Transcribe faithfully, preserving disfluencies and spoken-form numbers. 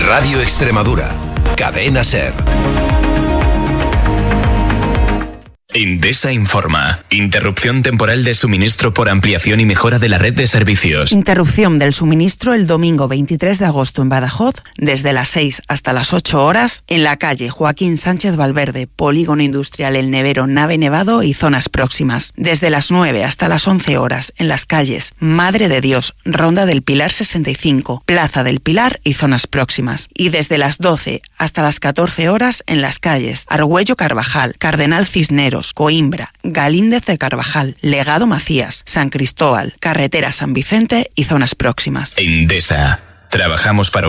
Radio Extremadura, Cadena SER. Endesa informa. Interrupción temporal de suministro por ampliación y mejora de la red de servicios. Interrupción del suministro el domingo veintitrés de agosto en Badajoz, desde las seis hasta las ocho horas, en la calle Joaquín Sánchez Valverde, Polígono Industrial El Nevero, Nave Nevado y zonas próximas. Desde las nueve hasta las once horas, en las calles Madre de Dios, Ronda del Pilar sesenta y cinco, Plaza del Pilar y zonas próximas. Y desde las doce hasta las catorce horas, en las calles Argüello Carvajal, Cardenal Cisneros, Coimbra, Galíndez de Carvajal, Legado Macías, San Cristóbal, Carretera San Vicente y zonas próximas. Endesa. Trabajamos para